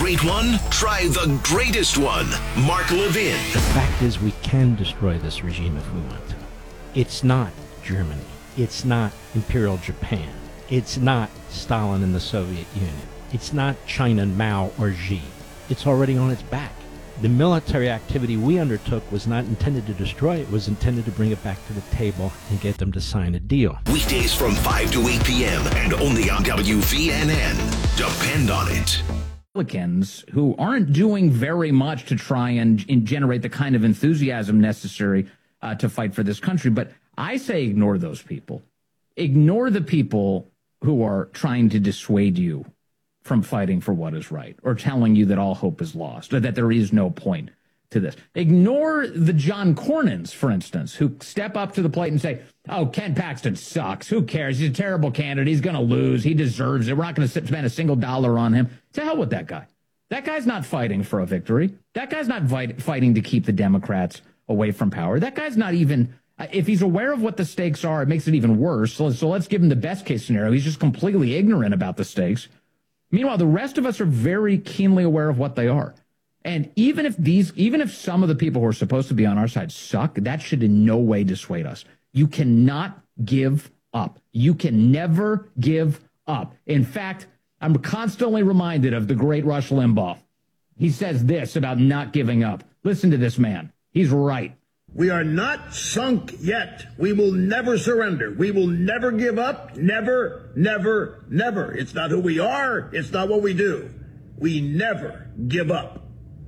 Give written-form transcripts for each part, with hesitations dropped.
great one? Try the greatest one. Mark Levin. The fact is, we can destroy this regime if we want to. It's not Germany. It's not Imperial Japan. It's not Stalin and the Soviet Union. It's not China, Mao, or Xi. It's already on its back. The military activity we undertook was not intended to destroy it. It was intended to bring it back to the table and get them to sign a deal. Weekdays from 5 to 8 p.m. and only on WVNN. Depend on it. Republicans who aren't doing very much to try and generate the kind of enthusiasm necessary to fight for this country. But I say ignore those people. Ignore the people who are trying to dissuade you from fighting for what is right, or telling you that all hope is lost, or that there is no point to this. Ignore the John Cornyn's, for instance, who step up to the plate and say, oh, Ken Paxton sucks. Who cares? He's a terrible candidate. He's going to lose. He deserves it. We're not going to spend a single dollar on him. To hell with that guy. That guy's not fighting for a victory. That guy's not fighting to keep the Democrats away from power. That guy's not even, if he's aware of what the stakes are, it makes it even worse. So let's give him the best case scenario. He's just completely ignorant about the stakes. Meanwhile, the rest of us are very keenly aware of what they are. And even if some of the people who are supposed to be on our side suck, that should in no way dissuade us. You cannot give up. You can never give up. In fact, I'm constantly reminded of the great Rush Limbaugh. He says this about not giving up. Listen to this man. He's right. We are not sunk yet. We will never surrender. We will never give up. Never, never, never. It's not who we are. It's not what we do. We never give up.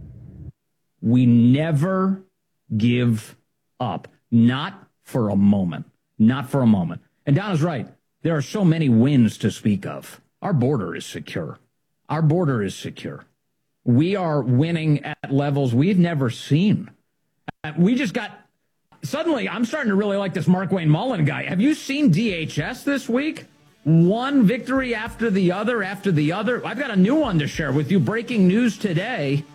We never give up. Not for a moment. Not for a moment. And Donna's right. There are so many wins to speak of. Our border is secure. Our border is secure. We are winning at levels we've never seen. We just got, suddenly, I'm starting to really like this Markwayne Mullin guy. Have you seen DHS this week? One victory after the other after the other. I've got a new one to share with you. Breaking news today.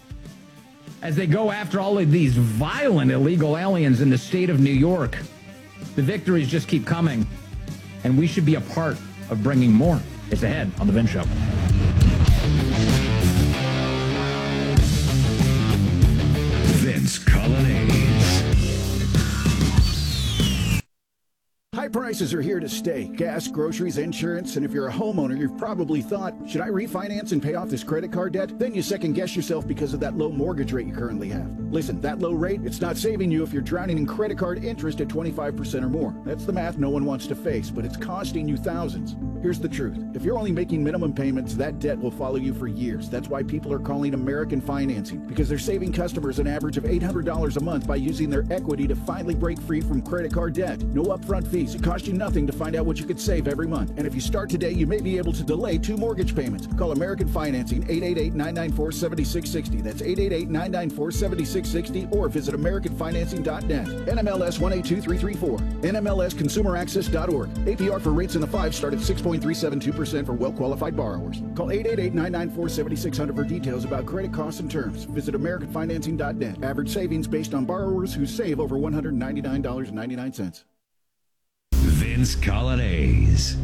As they go after all of these violent illegal aliens in the state of New York. The victories just keep coming. And we should be a part of bringing more. It's ahead on The Vin Show. Vince Colonnese. High prices are here to stay. Gas, groceries, insurance, and if you're a homeowner, you've probably thought, should I refinance and pay off this credit card debt? Then you second guess yourself because of that low mortgage rate you currently have. Listen, that low rate, it's not saving you if you're drowning in credit card interest at 25% or more. That's the math no one wants to face, but it's costing you thousands. Here's the truth. If you're only making minimum payments, that debt will follow you for years. That's why people are calling American Financing, because they're saving customers an average of $800 a month by using their equity to finally break free from credit card debt. No upfront fees. It costs you nothing to find out what you could save every month. And if you start today, you may be able to delay 2 mortgage payments. Call American Financing, 888-994-7660. That's 888-994-7660, or visit AmericanFinancing.net. NMLS 182334. NMLSConsumerAccess.org. APR for rates in the 5 start at 6.372% for well-qualified borrowers. Call 888-994-7600 for details about credit costs and terms. Visit AmericanFinancing.net. Average savings based on borrowers who save over $199.99. Vince Colonnese.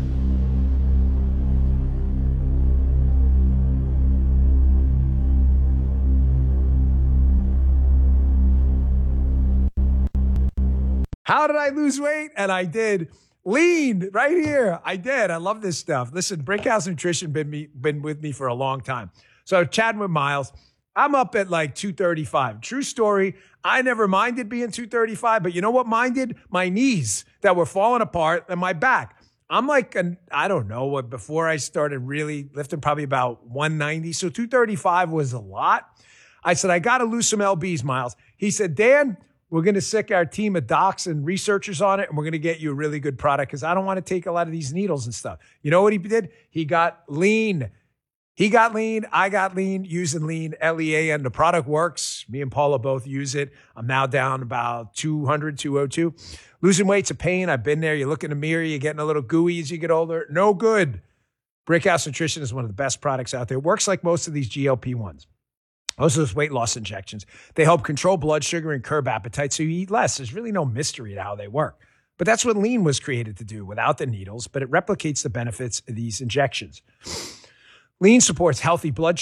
How did I lose weight? And I did. Lean right here. I did. I love this stuff. Listen, Brickhouse Nutrition been with me for a long time. So chatting with Miles, I'm up at like 235. True story. I never minded being 235, but you know what minded? My knees that were falling apart and my back. I'm like, I don't know what, before I started really lifting, probably about 190. So 235 was a lot. I said, I got to lose some LBs, Miles. He said, Dan, we're going to sick our team of docs and researchers on it, and we're going to get you a really good product because I don't want to take a lot of these needles and stuff. You know what he did? He got lean. He got lean. I got lean using lean, LEAN. The product works. Me and Paula both use it. I'm now down about 200, 202. Losing weight's a pain. I've been there. You look in the mirror, you're getting a little gooey as you get older. No good. Brickhouse Nutrition is one of the best products out there. It works like most of these GLP-1s. Most of those weight loss injections. They help control blood sugar and curb appetite so you eat less. There's really no mystery to how they work. But that's what lean was created to do without the needles, but it replicates the benefits of these injections. Lean supports healthy blood